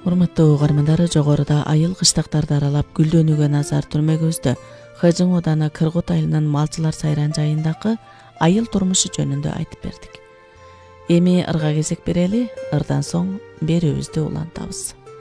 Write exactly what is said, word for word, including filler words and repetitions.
Урматтуу угармандар, жогоруда айыл кыштактарды аралап гүлдөнүүгө назар түрмөгүбүздө Хыжың Оданы Кыргут айылынын малчылар сайран жайындагы айыл турмушу жөнүндө айтып бердик. Эми ырга кезек берели, ырдан соң берүүбүздү улантабыз.